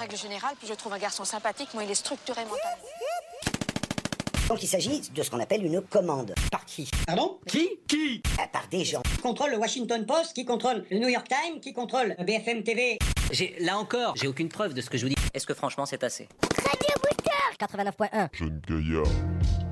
règle générale, plus je trouve un garçon sympathique, moins il est structuré mentalement. Donc il s'agit de ce qu'on appelle une commande. Par qui? Pardon? Qui Par des gens. Qui contrôle le Washington Post, qui contrôle le New York Times, qui contrôle BFM TV. Là encore, j'ai aucune preuve de ce que je vous dis. Est-ce que franchement c'est assez? Radio Booster 89.1. Jeune Gaillard.